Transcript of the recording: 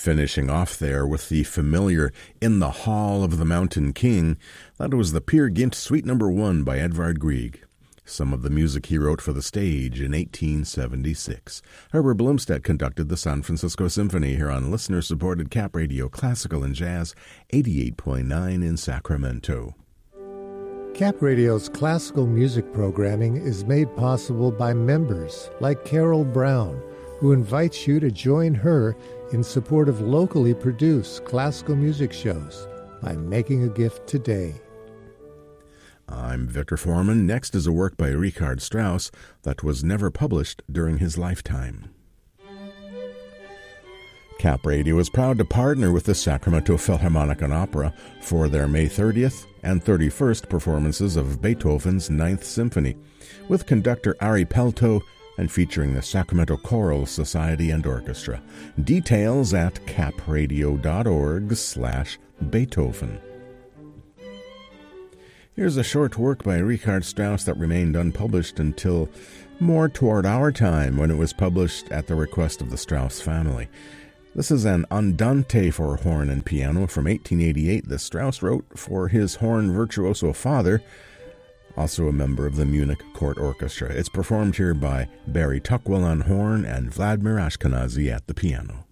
Finishing off there with the familiar In the Hall of the Mountain King, that was the Peer Gynt Suite No. 1 by Edvard Grieg. Some of the music he wrote for the stage in 1876. Herbert Blomstedt conducted the San Francisco Symphony here on listener-supported Cap Radio Classical and Jazz 88.9 in Sacramento. Cap Radio's classical music programming is made possible by members like Carol Brown, who invites you to join her in support of locally produced classical music shows by making a gift today. I'm Victor Foreman. Next is a work by Richard Strauss that was never published during his lifetime. Cap Radio is proud to partner with the Sacramento Philharmonic and Opera for their May 30th and 31st performances of Beethoven's Ninth Symphony, with conductor Ari Pelto and featuring the Sacramento Choral Society and Orchestra. Details at capradio.org/Beethoven. Here's a short work by Richard Strauss that remained unpublished until more toward our time, when it was published at the request of the Strauss family. This is an Andante for horn and piano from 1888 that Strauss wrote for his horn virtuoso father, also a member of the Munich Court Orchestra. It's performed here by Barry Tuckwell on horn and Vladimir Ashkenazy at the piano.